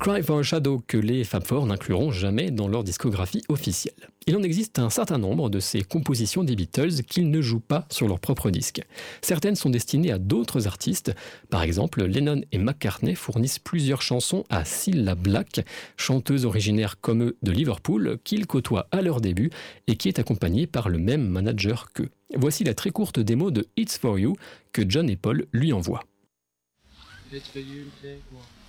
Cry for a Shadow que les Fab Four n'incluront jamais dans leur discographie officielle. Il en existe un certain nombre de ces compositions des Beatles qu'ils ne jouent pas sur leur propre disque. Certaines sont destinées à d'autres artistes. Par exemple, Lennon et McCartney fournissent plusieurs chansons à Cilla Black, chanteuse originaire comme eux de Liverpool, qu'ils côtoient à leur début et qui est accompagnée par le même manager qu'eux. Voici la très courte démo de It's For You que John et Paul lui envoient. It's for you to take one.